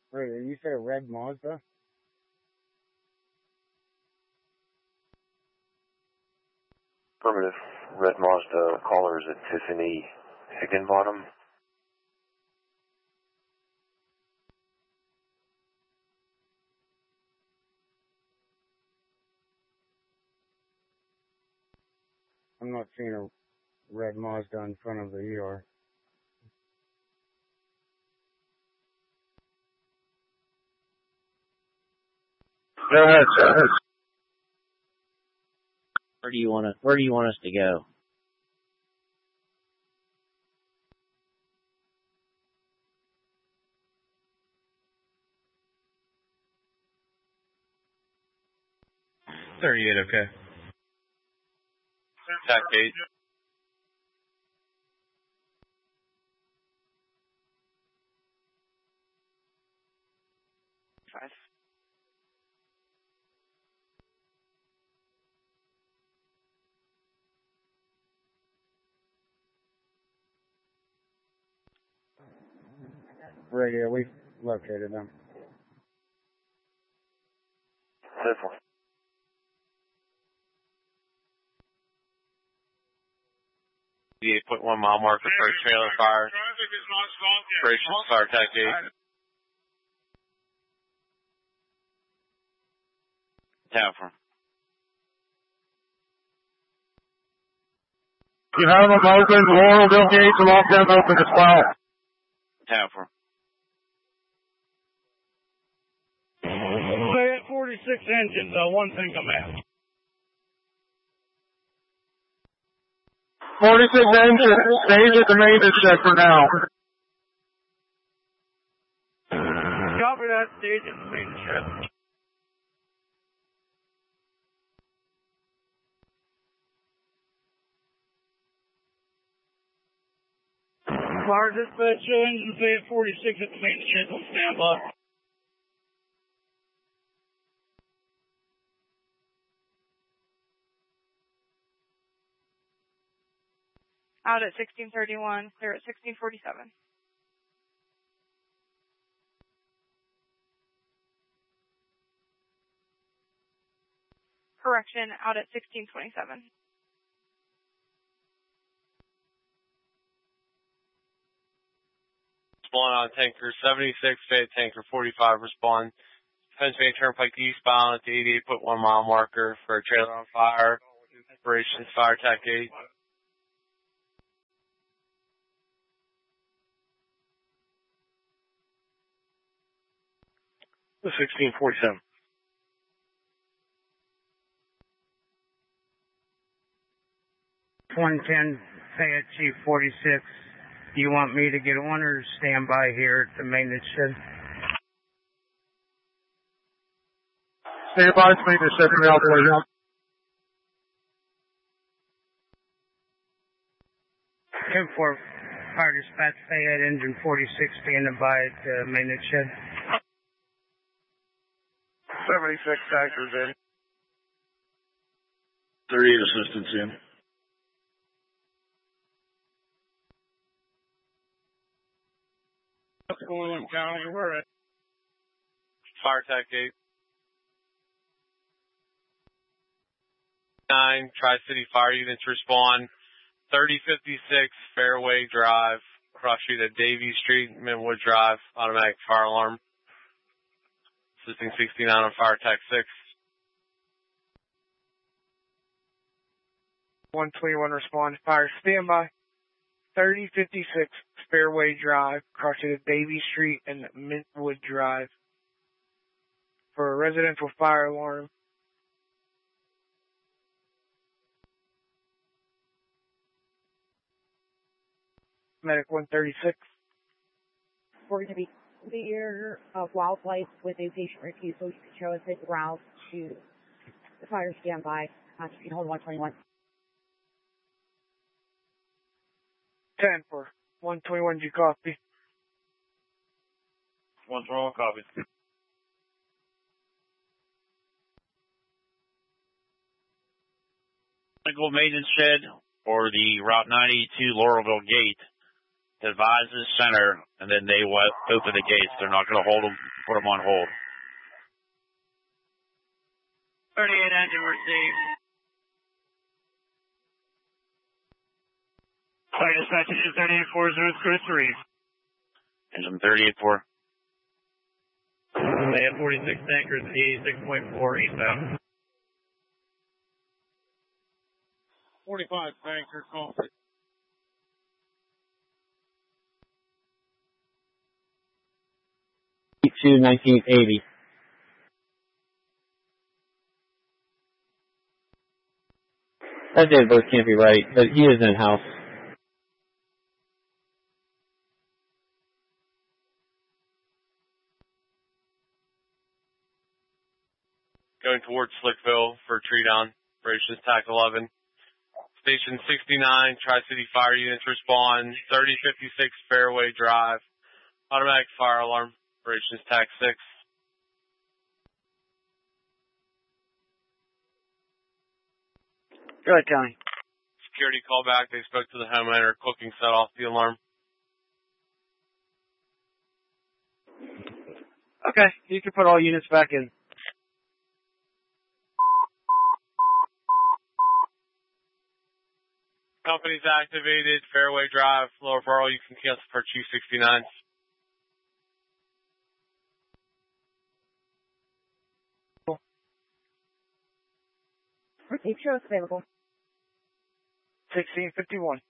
Wait, you said a red Mazda? Affirmative. Red Mazda. Caller is at Tiffany Higginbottom. I'm not seeing a red Mazda in front of the ER. Go ahead, sir. Where do you want us to go? Okay. Tac 8. Radio, we've located them. Simple. The 8.1 mile marker for a trailer fire. Operations fire Tac 8. Tower. You have them open, Laurelville gates, and lock them open as well. Tower. Stay at 46 engines, one thing command. 46 engines, stays at the maintenance shed for now. Copy that, stays at the maintenance shed. Fire dispatch, show engine stay at 46 at the maintenance shed on standby. Out at 1631, clear at 1647. Correction, out at 1627. Respond on tanker 76, Fayette tanker 45, respond. Pennsylvania Turnpike eastbound at the 88.1 mile marker for a trailer on fire. Operations fire Tac 8. The 1647. Fayette Chief 46. Do you want me to get on or stand by here at the maintenance shed? Stand by at the maintenance shed for the operator. 10-4 fire dispatch Fayette engine 46 standing by at the maintenance shed. 76 tankers in. 38 assistants in. What's going on, County? We're at Fire Tac 8. 9 Tri-City Fire Units respond. 3056 Fairway Drive, cross street at Davie Street, Minwood Drive, automatic fire alarm. Assisting 69 on Fire Tac 6. 121 respond to fire. Standby. 3056 Fairway Drive, cross street at Davie Street and Minwood Drive for a residential fire alarm. Medic 136. We're going to be clear of wildlife with a patient refusal. You can show us his route to the fire standby. You can hold 121. 10 for 121. Do you copy? 121 copy. Technical maintenance shed or the Route 92 Laurelville gate. Advises center, and then they will open the gates. They're not going to hold them put them on hold. 38 engine received. Fire dispatch, engine 3840, cruise 3. Engine 38-4. They have 46 tankers, 86.4 eastbound. 45 tanker, call. 1980. That date of birth can't be right, but he is in-house. Going towards Slickville for tree down. Operations TAC 11. Station 69, Tri-City Fire Units respond. 3056 Fairway Drive. Automatic fire alarm. Operations TAC 6. Go ahead, Tony. Security call back. They spoke to the homeowner. Cooking set off the alarm. Okay, you can put all units back in. Company's activated. Fairway Drive. Lower Burl. You can cancel for Chief 69. Deep show is available. 1651.